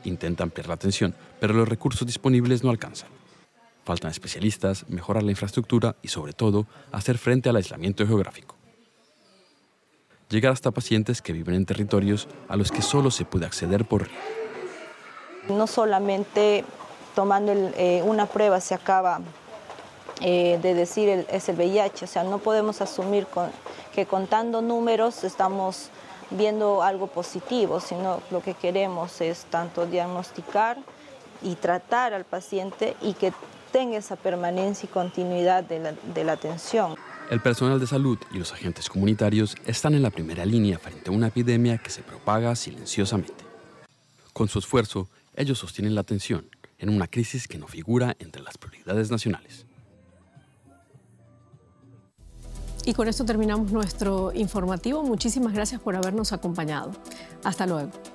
intenta ampliar la atención, pero los recursos disponibles no alcanzan. Faltan especialistas, mejorar la infraestructura y, sobre todo, hacer frente al aislamiento geográfico. Llegar hasta pacientes que viven en territorios a los que solo se puede acceder por río. No solamente tomando una prueba se acaba de decir es el VIH, o sea, no podemos asumir que contando números estamos viendo algo positivo, sino lo que queremos es tanto diagnosticar y tratar al paciente y que tenga esa permanencia y continuidad de la atención. El personal de salud y los agentes comunitarios están en la primera línea frente a una epidemia que se propaga silenciosamente. Con su esfuerzo, ellos sostienen la atención en una crisis que no figura entre las prioridades nacionales. Y con esto terminamos nuestro informativo. Muchísimas gracias por habernos acompañado. Hasta luego.